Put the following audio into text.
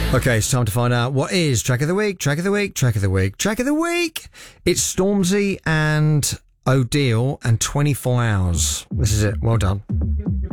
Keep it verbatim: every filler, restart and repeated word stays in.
Okay, it's time to find out what is track of the week, track of the week, track of the week, track of the week. It's Stormzy and O'Deal and twenty-four hours. This is it. Well done.